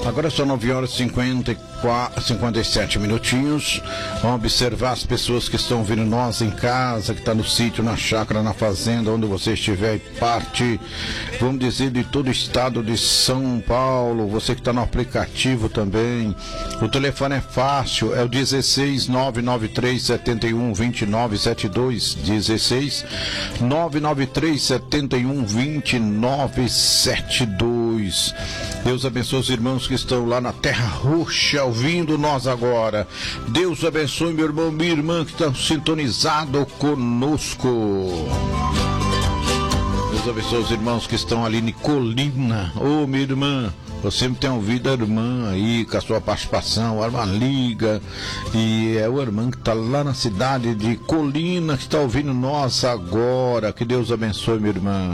Agora são 9h57 minutinhos. Vamos observar as pessoas que estão ouvindo nós em casa, que está no sítio, na chácara, na fazenda, onde você estiver, e parte, vamos dizer, de todo o estado de São Paulo. Você que está no aplicativo também. O telefone é fácil, é o 16 993 71 29 72, 16 993 71 29 72. Deus abençoe os irmãos que estão lá na Terra Roxa ouvindo nós agora. Deus abençoe meu irmão, minha irmã que estão sintonizados conosco. Deus abençoe os irmãos que estão ali em Colina. Ô, minha irmã, eu sempre tenho ouvido a irmã aí com a sua participação, a irmã liga, e é o irmão que está lá na cidade de Colina que está ouvindo nós agora. Que Deus abençoe, minha irmã.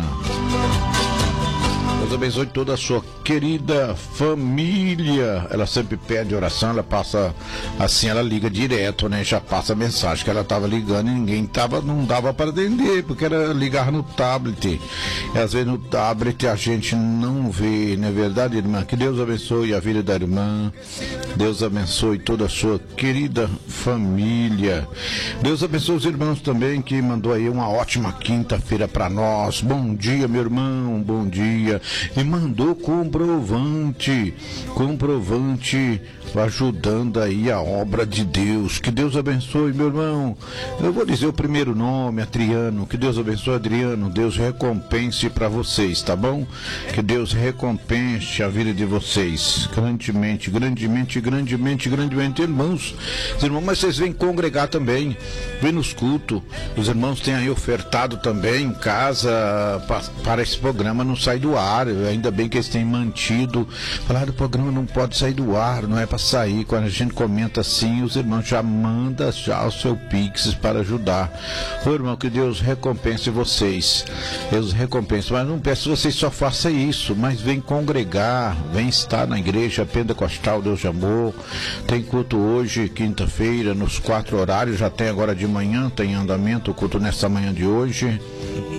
Deus abençoe toda a sua querida família. Ela sempre pede oração, ela passa assim, ela liga direto, né? Já passa a mensagem que ela estava ligando e não dava para atender, porque era ligar no tablet. E às vezes no tablet a gente não vê, não é verdade, irmã? Que Deus abençoe a vida da irmã. Deus abençoe toda a sua querida família. Deus abençoe os irmãos também que mandou aí uma ótima quinta-feira para nós. Bom dia, meu irmão, bom dia. E mandou comprovante ajudando aí a obra de Deus. Que Deus abençoe, meu irmão. Eu vou dizer o primeiro nome, Adriano. Que Deus abençoe, Adriano. Deus recompense para vocês, tá bom? Que Deus recompense a vida de vocês grandemente, irmãos. Mas vocês vêm congregar também, vêm nos cultos. Os irmãos têm aí ofertado também em casa para esse programa não sair do ar. Ainda bem que eles têm mantido. Falaram, o programa não pode sair do ar, não é para sair. Quando a gente comenta assim, os irmãos já mandam já o seu Pix para ajudar. Ô irmão, que Deus recompense vocês. Deus recompense. Mas não peço que vocês só façam isso, mas vem congregar, vem estar na igreja Pentecostal Deus de Amor. Tem culto hoje, quinta-feira, nos 4 horários. Já tem agora de manhã, tem andamento o culto nessa manhã de hoje.